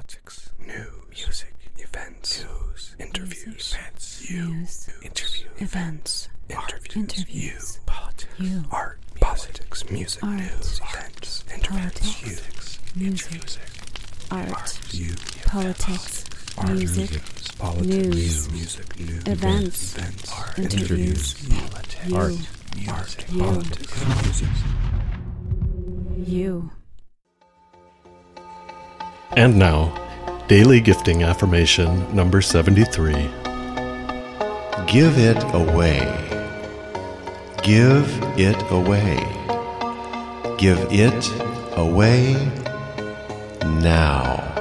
politics, news, music, events, news, interviews, events, interview, events, interviews, politics, art, politics, music, news, events, interviews, music, art, politics, music, news, events, interviews, politics, you. And now, Daily Gifting Affirmation number 73. Give it away. Give it away. Give it away now.